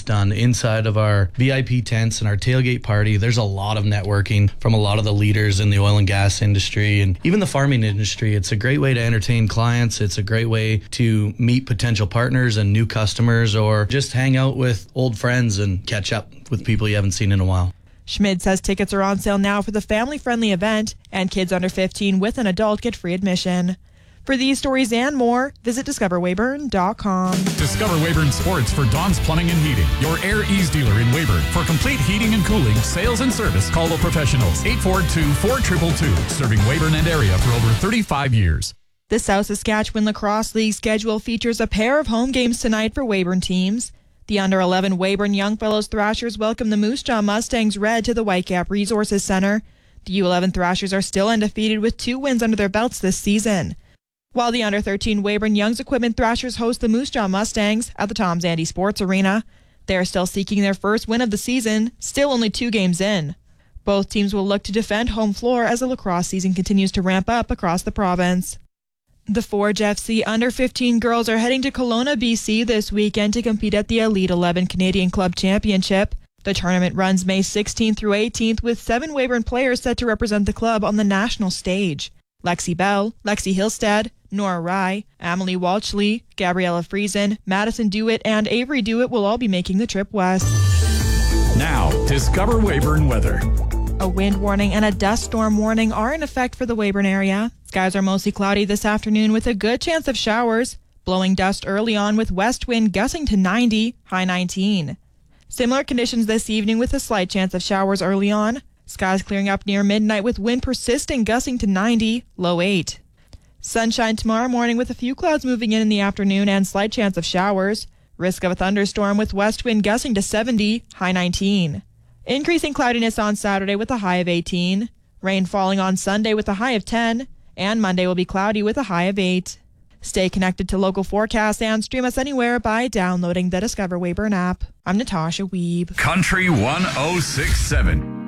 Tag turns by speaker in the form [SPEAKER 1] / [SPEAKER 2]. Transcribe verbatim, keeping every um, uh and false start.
[SPEAKER 1] done inside of our V I P tents and our tailgate party. There's a lot of networking from a lot of the leaders in the oil and gas industry and even the farming industry. It's a great way to entertain clients. It's a great way to meet potential partners and new customers, or just hang out with old friends and catch up with people you haven't seen in a while.
[SPEAKER 2] Schmid says tickets are on sale now for the family-friendly event, and kids under fifteen with an adult get free admission. For these stories and more, visit discover weyburn dot com.
[SPEAKER 3] Discover Weyburn Sports for Don's Plumbing and Heating, your Air Ease dealer in Weyburn. For complete heating and cooling, sales and service, call the professionals. eight four two, four two two two. Serving Weyburn and area for over thirty-five years.
[SPEAKER 2] The South Saskatchewan Lacrosse League schedule features a pair of home games tonight for Weyburn teams. The under eleven Weyburn Youngfellows Thrashers welcome the Moose Jaw Mustangs Red to the Whitecap Resources Center. The U eleven Thrashers are still undefeated with two wins under their belts this season. While the under thirteen Weyburn Young's Equipment Thrashers host the Moose Jaw Mustangs at the Tom Zandy Sports Arena. They are still seeking their first win of the season, still only two games in. Both teams will look to defend home floor as the lacrosse season continues to ramp up across the province. The Forge F C under fifteen girls are heading to Kelowna, B C this weekend to compete at the Elite eleven Canadian Club Championship. The tournament runs May sixteenth through eighteenth with seven Weyburn players set to represent the club on the national stage. Lexi Bell, Lexi Hillstead, Nora Rye, Amelie Walchley, Gabriella Friesen, Madison Dewitt, and Avery Dewitt will all be making the trip west.
[SPEAKER 3] Now, discover Weyburn weather.
[SPEAKER 2] A wind warning and a dust storm warning are in effect for the Weyburn area. Skies are mostly cloudy this afternoon with a good chance of showers. Blowing dust early on with west wind gusting to ninety, high nineteen. Similar conditions this evening with a slight chance of showers early on. Skies clearing up near midnight with wind persisting gusting to ninety, low eight. Sunshine tomorrow morning with a few clouds moving in in the afternoon and slight chance of showers. Risk of a thunderstorm with west wind gusting to seventy, high nineteen. Increasing cloudiness on Saturday with a high of eighteen. Rain falling on Sunday with a high of ten. And Monday will be cloudy with a high of eight. Stay connected to local forecasts and stream us anywhere by downloading the Discover Weyburn app. I'm Natasha Weeb.
[SPEAKER 4] Country one oh six point seven.